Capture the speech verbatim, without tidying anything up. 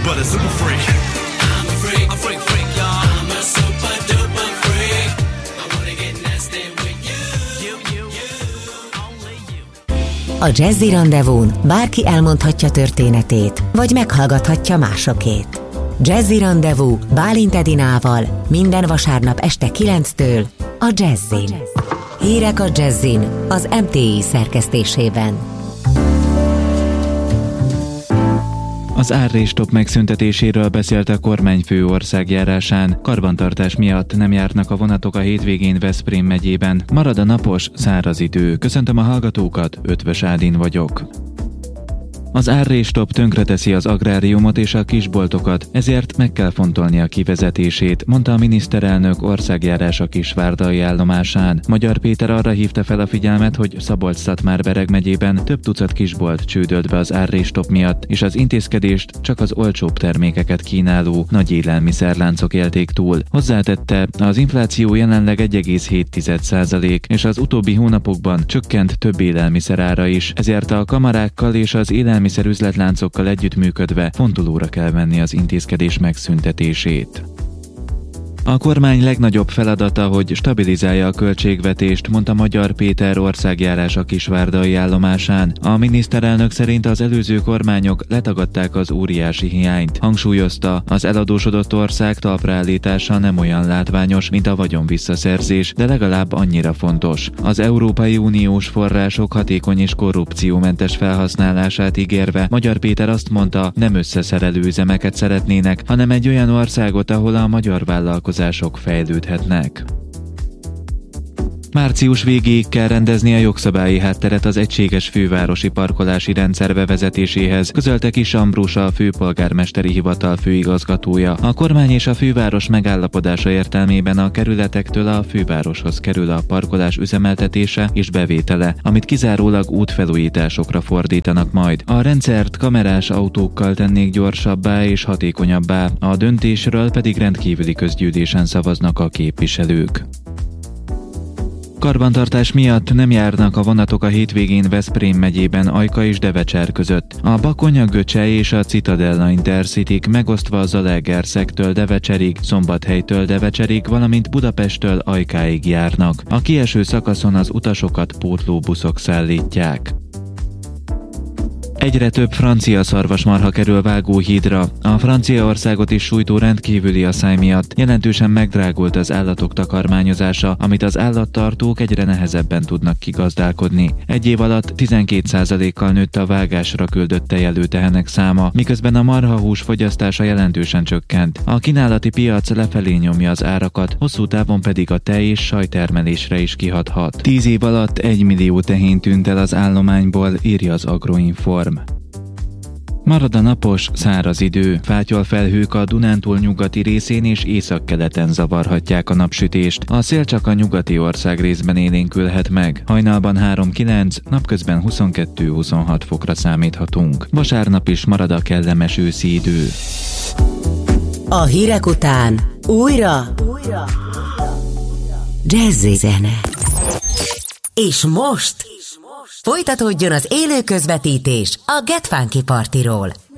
but a super freak. I'm a freak, a freak, freak, y'all. I'm a super duper freak. I wanna get nasty with you. You, you, you, only you. A Jazzy Rendezvún bárki elmondhatja történetét, vagy meghallgathatja másokét. Jazzy Rendezvú Bálint Edinával minden vasárnap este kilenctől a Jazzin. Hírek a Jazzin az em té i szerkesztésében. Az árrés-stop megszüntetéséről beszélt a kormányfő országjárásán. Karbantartás miatt nem járnak a vonatok a hétvégén Veszprém megyében. Marad a napos, száraz idő. Köszöntöm a hallgatókat, Ötvös Ádin vagyok. Az árrés-stop tönkreteszi az agráriumot és a kisboltokat, ezért meg kell fontolni a kivezetését, mondta a miniszterelnök országjárása Kisvárdai állomásán. Magyar Péter arra hívta fel a figyelmet, hogy Szabolcs-Szatmár-Bereg megyében több tucat kisbolt csődölt be az árrés-stop miatt, és az intézkedést csak az olcsóbb termékeket kínáló nagy élelmiszerláncok élték túl. Hozzátette, az infláció jelenleg egy egész hét százalék, és az utóbbi hónapokban csökkent több élelmiszer ára is, ezért a kamarákkal és az élelmiszer élelmiszer-üzletláncokkal együttműködve fontolóra kell venni az intézkedés megszüntetését. A kormány legnagyobb feladata, hogy stabilizálja a költségvetést, mondta Magyar Péter országjárása Kisvárdai állomásán. A miniszterelnök szerint az előző kormányok letagadták az óriási hiányt. Hangsúlyozta, az eladósodott ország talpraállítása nem olyan látványos, mint a vagyon visszaszerzés, de legalább annyira fontos. Az Európai Uniós források hatékony és korrupciómentes felhasználását ígérve, Magyar Péter azt mondta, nem összeszerelő üzemeket szeretnének, hanem egy olyan országot, ahol a magyar vállalkozások fejlődhetnek. Március végéig kell rendezni a jogszabályi hátteret az egységes fővárosi parkolási rendszer bevezetéséhez, közölte Kis Ambrus, a főpolgármesteri hivatal főigazgatója. A kormány és a főváros megállapodása értelmében a kerületektől a fővároshoz kerül a parkolás üzemeltetése és bevétele, amit kizárólag útfelújításokra fordítanak majd. A rendszert kamerás autókkal tennék gyorsabbá és hatékonyabbá, a döntésről pedig rendkívüli közgyűlésen szavaznak a képviselők. Karbantartás miatt nem járnak a vonatok a hétvégén Veszprém megyében Ajka és Devecser között. A Bakonya-Göcse és a Citadella Intercityk megosztva a Zalaegerszektől Devecserig, Szombathelytől Devecserig, valamint Budapesttől Ajkáig járnak. A kieső szakaszon az utasokat pótlóbuszok szállítják. Egyre több francia szarvasmarha kerül Vágóhídra. A Franciaországot is sújtó rendkívüli asszály miatt jelentősen megdrágult az állatok takarmányozása, amit az állattartók egyre nehezebben tudnak kigazdálkodni. Egy év alatt tizenkét százalékkal nőtt a vágásra küldött tejelő tehenek száma, miközben a marhahús fogyasztása jelentősen csökkent. A kínálati piac lefelé nyomja az árakat, hosszú távon pedig a tej és sajtermelésre is kihathat. Tíz év alatt egy millió tehén tűnt el az állományból, írja az Agroinform. Marad a napos, száraz idő. Fátyol felhők a Dunántúl nyugati részén és északkeleten zavarhatják a napsütést. A szél csak a nyugati ország részben élénkülhet meg. Hajnalban három kilenc, napközben huszonkettő-huszonhat fokra számíthatunk. Vasárnap is marad a kellemes őszi idő. A hírek után újra, újra. Jazzy zene. És most folytatódjon az élő közvetítés a Get Funky Partyról.